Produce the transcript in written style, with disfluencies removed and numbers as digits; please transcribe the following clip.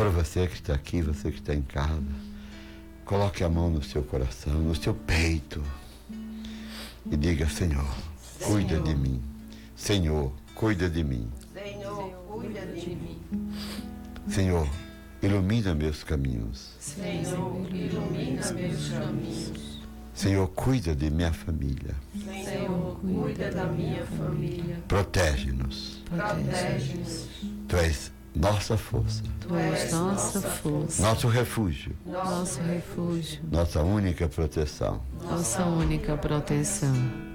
Para você que está aqui, você que está em casa, coloque a mão no seu coração, no seu peito e diga: Senhor, cuida de mim. Senhor, cuida de mim. Senhor, cuida de mim. Senhor, ilumina meus caminhos. Senhor, ilumina meus caminhos. Senhor, cuida de minha família. Senhor, cuida da minha família. Protege-nos. Protege-nos. Tu és nossa força, Tu és nossa força, nosso refúgio, nosso refúgio, nossa única proteção. nossa única proteção.